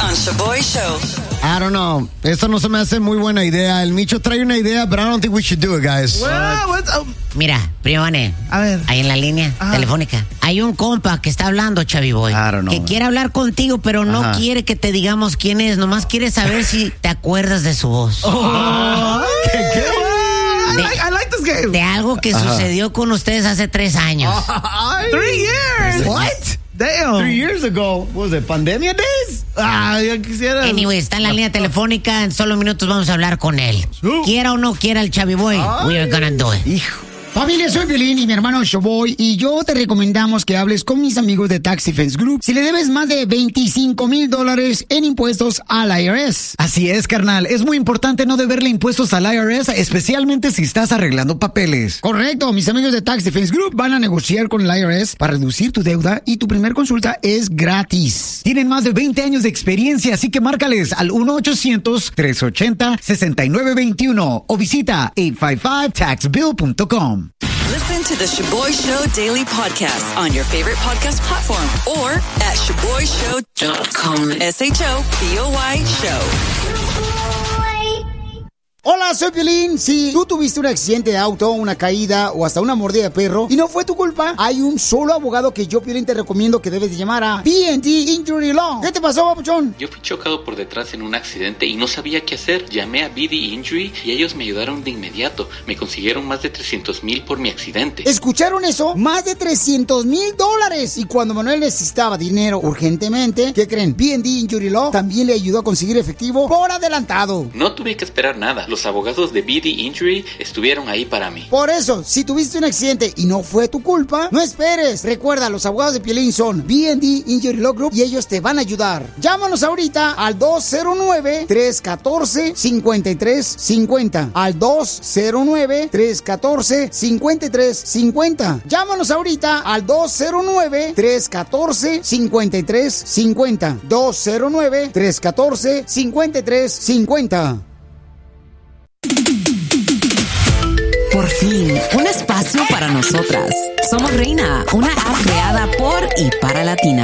on Shaboy Show. I don't know. Esto no se me hace muy buena idea. El Micho trae una idea, but I don't think we should do it, guys. Mira, Prione, A ver. ahí en la línea telefónica, hay un compa que está hablando, Chaviboy, que quiere hablar contigo, pero no quiere que te digamos quién es, nomás quiere saber si te acuerdas de su voz. ¿Qué? I like this game. De algo que sucedió con ustedes hace 3 años. 3 years. What? Damn. 3 years ago. Was it pandemia days? Yo quisiera. Anyway, está en la línea telefónica, en solo minutos vamos a hablar con él. Quiera o no quiera el Chaviboy, we are gonna do it. Hijo. Familia, soy Piolín y mi hermano Shaboy, y yo te recomendamos que hables con mis amigos de Tax Defense Group si le debes más de $25,000 en impuestos al IRS. Así es, carnal. Es muy importante no deberle impuestos al IRS, especialmente si estás arreglando papeles. Correcto, mis amigos de Tax Defense Group van a negociar con el IRS para reducir tu deuda y tu primer consulta es gratis. Tienen más de 20 años de experiencia, así que márcales al 1-800-380-6921 o visita 855taxbill.com. Listen to the Shaboy Show Daily Podcast on your favorite podcast platform or at ShaboyShow.com. SHOBOY Show. Hola, soy Piolín. Si tú tuviste un accidente de auto, una caída o hasta una mordida de perro y no fue tu culpa, hay un solo abogado que yo, Piolín, te recomiendo que debes de llamar a B&D Injury Law. ¿Qué te pasó, papuchón? Yo fui chocado por detrás en un accidente y no sabía qué hacer. Llamé a BD Injury y ellos me ayudaron de inmediato. Me consiguieron más de $300,000 por mi accidente. ¿Escucharon eso? Más de $300,000. Y cuando Manuel necesitaba dinero urgentemente, ¿qué creen? B&D Injury Law también le ayudó a conseguir efectivo por adelantado. No tuve que esperar nada. Los abogados de BD Injury estuvieron ahí para mí. Por eso, si tuviste un accidente y no fue tu culpa, no esperes. Recuerda, los abogados de Piolín son B&D Injury Law Group y ellos te van a ayudar. Llámanos ahorita al 209-314-5350. Al 209-314-5350. Llámanos ahorita al 209-314-5350. 209-314-5350. Por fin, un espacio para nosotras. Somos Reina, una app creada por y para latinas.